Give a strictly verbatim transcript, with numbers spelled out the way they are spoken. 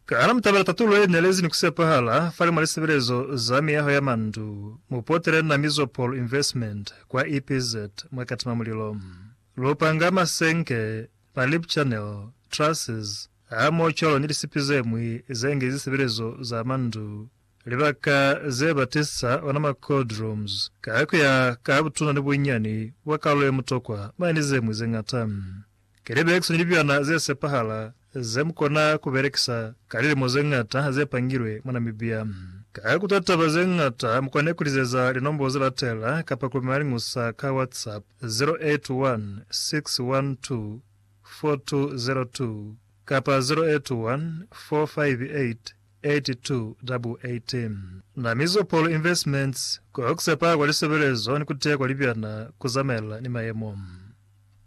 Kana mtabala tatulo enelezi ni kusepa hala fali maliseberezo zami yaho ya mandu mupotere na Mizopol Investment kwa E P Z mwakatima mulilo lopanga senke palip channel trusses amo cholo nilisipize mwi zenge ziseberezo za mandu libaka zebatisa wanama code rooms kaako ya kaabutuna nibunyani wakalo ya mutokwa mainize mwi zengatam kerebe ekso nilibyana zesepa hala zemkona kuberekisa kalile mozengata zepangirwe mwana mibia kaya kutata bazengata mkwane kulizeza linombo zela tela kapa kumari ngusa ka WhatsApp zero eight one six one two four two zero two kapa zero eight one four five eight eight two eight eight na Mizopol Investments kwa kusepa kwa liseberezo ni kutea kwa libyana kuzamela ni mayemo.